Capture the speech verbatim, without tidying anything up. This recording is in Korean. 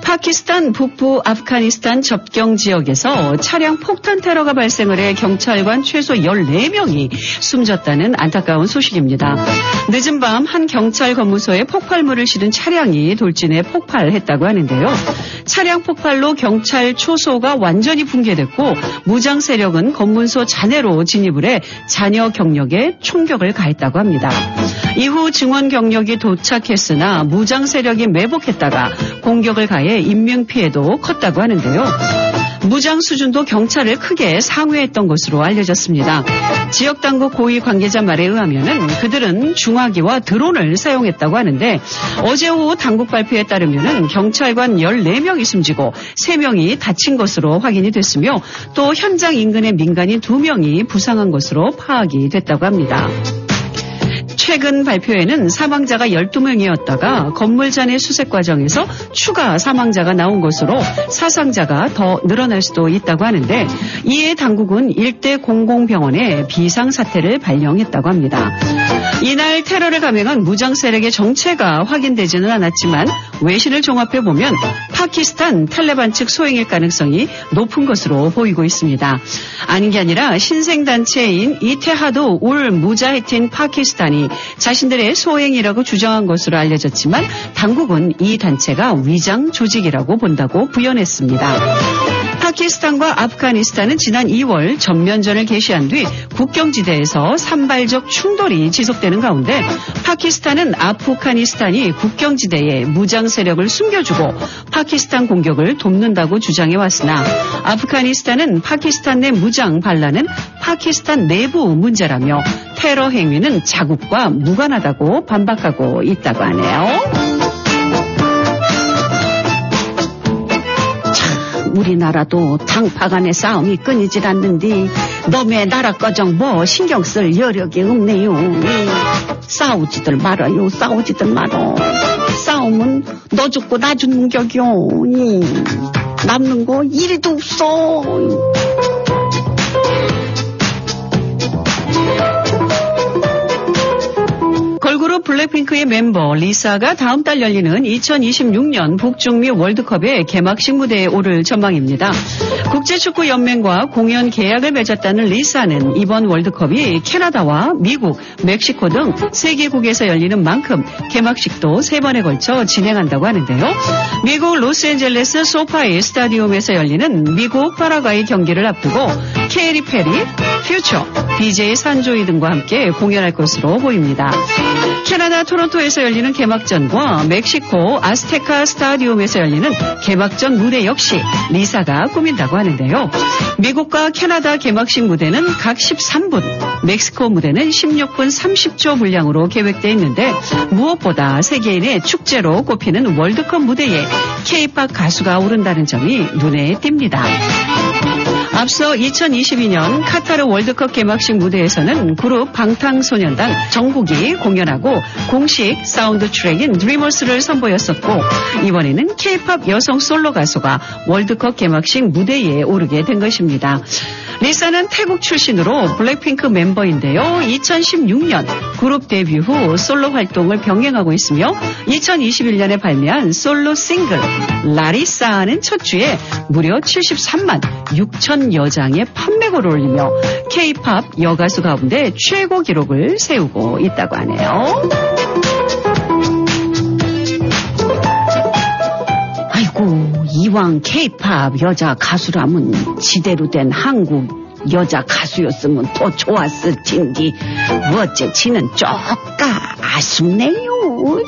파키스탄 북부 아프가니스탄 접경 지역에서 차량 폭탄 테러가 발생을 해 경찰관 최소 열네 명이 숨졌다는 안타까운 소식입니다. 늦은 밤 한 경찰 검무소에 폭발물을 실은 차량이 돌진해 폭발했다고 하는데요. 차량 폭발로 경찰 초소가 완전히 붕괴됐고 무장 세력은 검문소 잔해로 진입을 해 잔여 경력에 총격을 가했다고 합니다. 이후 증원 경력이 도착했으나 무장 세력이 매복했다가 공격을 가해 인명피해도 컸다고 하는데요. 무장 수준도 경찰을 크게 상회했던 것으로 알려졌습니다. 지역 당국 고위 관계자 말에 의하면은 그들은 중화기와 드론을 사용했다고 하는데 어제 오후 당국 발표에 따르면은 경찰관 열네 명이 숨지고 세 명이 다친 것으로 확인이 됐으며 또 현장 인근의 민간인 두 명이 부상한 것으로 파악이 됐다고 합니다. 최근 발표에는 사망자가 열두 명이었다가 건물 잔해 수색 과정에서 추가 사망자가 나온 것으로 사상자가 더 늘어날 수도 있다고 하는데 이에 당국은 일대 공공병원에 비상사태를 발령했다고 합니다. 이날 테러를 감행한 무장 세력의 정체가 확인되지는 않았지만 외신을 종합해보면 파키스탄 탈레반 측 소행일 가능성이 높은 것으로 보이고 있습니다. 아닌 게 아니라 신생단체인 이테하드 울 무자히딘 파키스탄이 자신들의 소행이라고 주장한 것으로 알려졌지만 당국은 이 단체가 위장 조직이라고 본다고 부연했습니다. 파키스탄과 아프가니스탄은 지난 이월 전면전을 개시한 뒤 국경지대에서 산발적 충돌이 지속되는 가운데 파키스탄은 아프가니스탄이 국경지대에 무장 세력을 숨겨주고 파키스탄 공격을 돕는다고 주장해왔으나 아프가니스탄은 파키스탄 내 무장 반란은 파키스탄 내부 문제라며 테러 행위는 자국과 무관하다고 반박하고 있다고 하네요. 우리나라도 당파 간의 싸움이 끊이질 않는데 너네 나라 거정 뭐 신경 쓸 여력이 없네요. 싸우지들 말아요. 싸우지들 말어. 싸움은 너 죽고 나 죽는 격이요. 남는 거 일도 없어. 걸그룹 블랙핑크의 멤버 리사가 다음 달 열리는 이천이십육 년 북중미 월드컵의 개막식 무대에 오를 전망입니다. 국제축구연맹과 공연 계약을 맺었다는 리사는 이번 월드컵이 캐나다와 미국, 멕시코 등 세 개국에서 열리는 만큼 개막식도 세 번에 걸쳐 진행한다고 하는데요. 미국 로스앤젤레스 소파이 스타디움에서 열리는 미국 파라과이 경기를 앞두고 케이리 페리, 퓨처, 디제이 산조이 등과 함께 공연할 것으로 보입니다. 캐나다 토론토에서 열리는 개막전과 멕시코 아스테카 스타디움에서 열리는 개막전 무대 역시 리사가 꾸민다고 하는데요. 미국과 캐나다 개막식 무대는 각 십삼 분, 멕시코 무대는 십육 분 삼십 초 분량으로 계획되어 있는데 무엇보다 세계인의 축제로 꼽히는 월드컵 무대에 K-팝 가수가 오른다는 점이 눈에 띕니다. 앞서 이천이십이 년 카타르 월드컵 개막식 무대에서는 그룹 방탄소년단 정국이 공연하고 공식 사운드 트랙인 드리머스를 선보였었고 이번에는 K-팝 여성 솔로 가수가 월드컵 개막식 무대에 오르게 된 것입니다. 리사는 태국 출신으로 블랙핑크 멤버인데요. 이천십육 년 그룹 데뷔 후 솔로 활동을 병행하고 있으며 이천이십일 년에 발매한 솔로 싱글 라리사는 첫 주에 무려 칠십삼만 육천여 장의 판매고를 올리며 K-팝 여가수 가운데 최고 기록을 세우고 있다고 하네요. 아이고 이왕 K-팝 여자 가수라면 지대로 된 한국 여자 가수였으면 더 좋았을 텐데 어째 지는 쪼까 아쉽네요.